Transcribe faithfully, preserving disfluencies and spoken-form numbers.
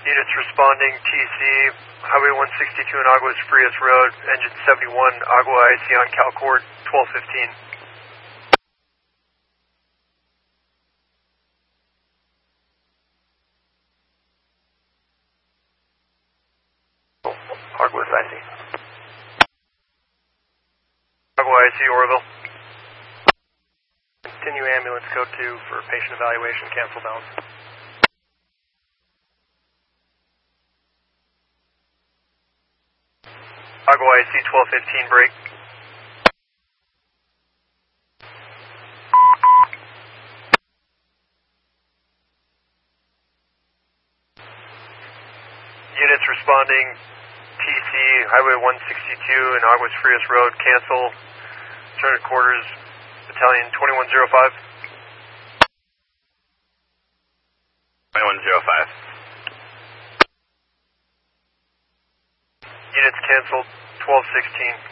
Units responding, T C, Highway one sixty-two in Aguas Frias Road, engine seventy-one, Agua I C on CalCord, twelve fifteen. Aguas I C. Agua I C, Oroville. Continue ambulance code two for patient evaluation, cancel balance. Agua I C, twelve fifteen, break. Units responding, T C, Highway one sixty-two in Aguas Frias Road, cancel. Turn at quarters, Battalion twenty-one oh five. twenty-one oh five. Units canceled, twelve sixteen.